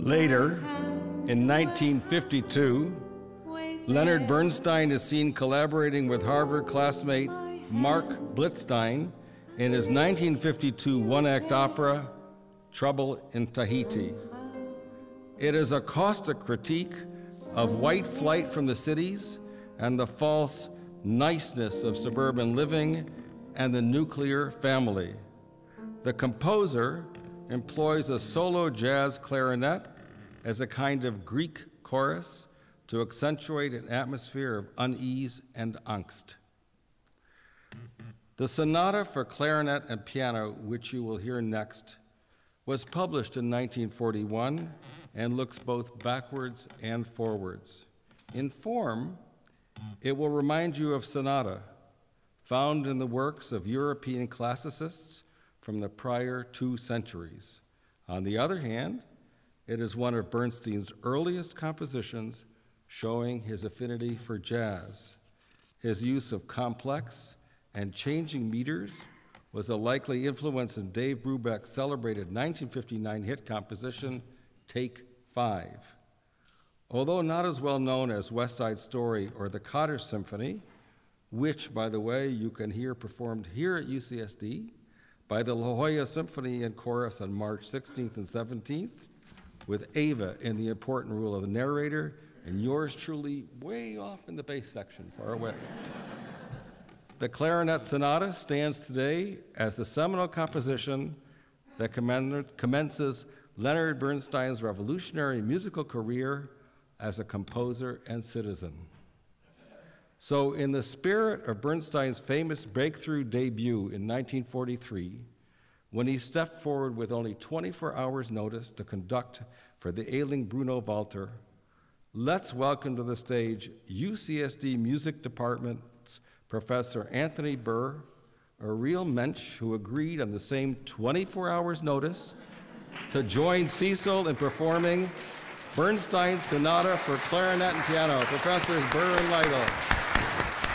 Later, in 1952, Leonard Bernstein is seen collaborating with Harvard classmate Mark Blitzstein in his 1952 one-act opera, Trouble in Tahiti. It is a caustic critique of white flight from the cities and the false niceness of suburban living and the nuclear family. The composer employs a solo jazz clarinet as a kind of Greek chorus to accentuate an atmosphere of unease and angst. The sonata for clarinet and piano, which you will hear next, was published in 1941 and looks both backwards and forwards. In form, it will remind you of sonata, found in the works of European classicists from the prior 2 centuries. On the other hand, it is one of Bernstein's earliest compositions, showing his affinity for jazz. His use of complex and changing meters was a likely influence in Dave Brubeck's celebrated 1959 hit composition, Take 5. Although not as well known as West Side Story or the Cottage Symphony, which, by the way, you can hear performed here at UCSD by the La Jolla Symphony and Chorus on March 16th and 17th, with Ava in the important role of the narrator, and yours truly way off in the bass section, far away. The Clarinet Sonata stands today as the seminal composition that commences Leonard Bernstein's revolutionary musical career as a composer and citizen. So in the spirit of Bernstein's famous breakthrough debut in 1943, when he stepped forward with only 24 hours notice to conduct for the ailing Bruno Walter, let's welcome to the stage UCSD Music Department's Professor Anthony Burr, a real mensch who agreed on the same 24 hours notice to join Cecil in performing Bernstein's Sonata for Clarinet and Piano. Professors Burr and Lytle.